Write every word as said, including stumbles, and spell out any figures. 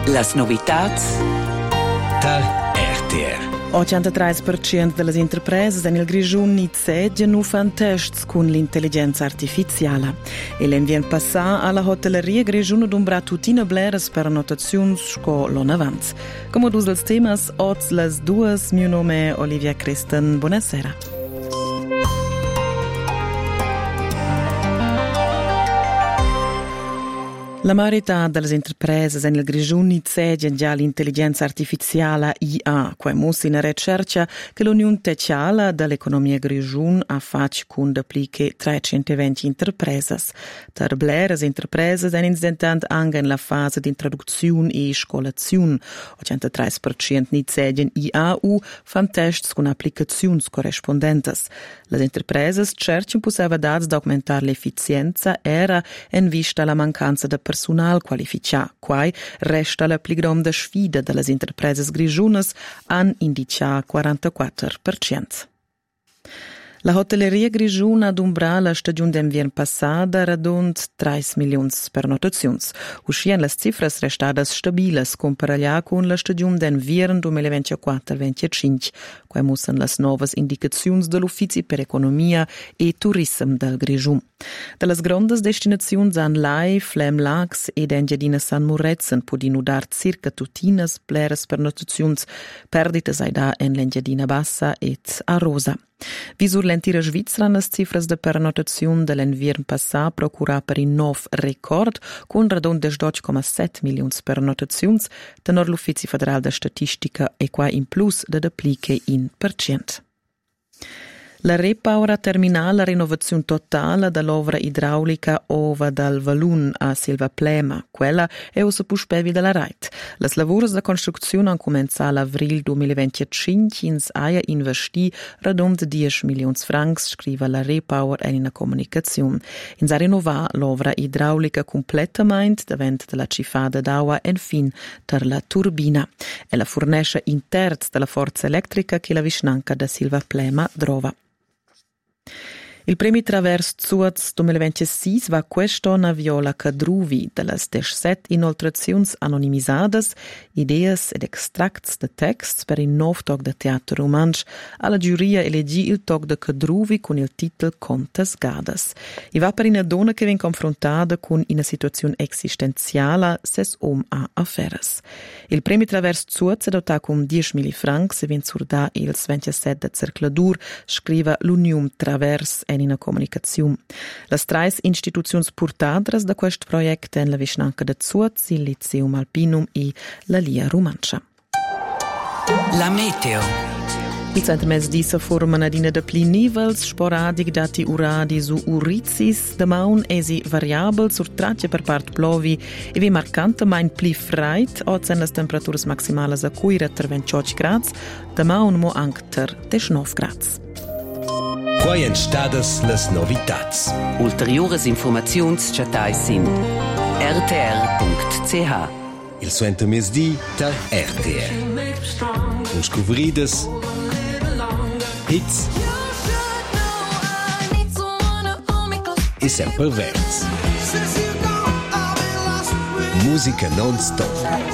Las novitats da R T R. ottantatre per cento delle imprese nel Grigiun Nizeggia non fanno test con l'intelligenza artificiale. E l'envien passà alla hotelleria Grigiun d'umbra tutina bleres per annotazioni con l'on avanti. Come dus els temas, oz les duas, mio nome è Olivia Christen. Buonasera. La maiorità delle imprese nel Grigiun Nizeggia già l'intelligenza artificiale I A, qua mossi in ricerca che l'Unione Tecciale dell'economia Grigiun ha fatto con dappliche trecentoventi imprese. Per bleres imprese sono intentando anche nella fase di introduzione e scolazione. ottantatre per cento Nizeggia I A U fanno test con applicazioni corrispondenti. Le imprese cercano possibilità di aumentare l'efficienza era in vista alla mancanza di personal qualificato. Quai resta la più grande sfida delle imprese grigiunes, hanno indicato quarantaquattro per cento. La hotelleria grigiuna d'umbra la stagione d'inverno passata radund tre milioni per notazioni. Uscien le cifre restadas stabiles comparate con la stagione d'inverno duemilaventiquattro venticinque, qua mussen le nuove indicazioni dell'Ufficio per Economia e Turismo del Grigiun. Dalle grandi destinazioni san Lai, Flem Lax ed Engiadina San Murezen podino dar circa tutinas bleres per notazioni perdite da in l'Engiadina Bassa ed a Rosa. Visur l'entira Svizzera le cifre de pernotazione dell'inverno passato procura per un nuovo record con radon de dodici virgola sette milioni per notazioni, tenor l'Ufficio Federale de Statistica e qua in plus de dappliche in per cento. La Repaura termina la rinnovazione totale dell'opera idraulica ova dal Valun a Silva Plema. Quella è usa puspevi della Reit. Le lavori di costruzione hanno cominciato l'aprile duemilaventicinque in aia investi radon di dieci milioni francs, scrive la Repaura in una comunicazione. In sa rinnovà l'opera idraulica completamente davanti della cifada d'acqua e fin per la turbina. E la fornisce in terz della forza elettrica che la vicinanza da Silva Plema trova. Il premio Travers Zuaz duemilaventisei va quest'anno Viola Cadruvi delle diciassette inoltrazioni anonimizzate, ideas ed extracts de text per il nuovo talk de teatro romansch. Alla giuria elegì il talk de Cadruvi con il titolo Contes Gadas. I va per una donna che viene confrontata con una situazione esistenziale ses om a affaires. Il premio Travers Zuaz è dotato con diecimila francs e viene surda il ventisette de Cercladur, scrive l'Unione Travers in una comunicazione. Le tre istituzioni portatrici da questo progetto sono la vicinanza de Zuaz, il Liceum Alpinum e la Lia Romancia. La meteo. Il centro mezz'dì si forma una dina de pli nivels, sporadic dati uradi su urizis, de maun esi variabel sur tracce per part plovi e vi marcante main pli freit, ozen las temperaturas maximales a cuira ter ventotto gradi, de maun mo anc ter diciannove gradi. Quai entstadas las novitats. Ulteriores informazions chatai sin r t r punct c h. Il suento mesdì da R T R. Un scuvridas hits e sempre verts. Musica non stop.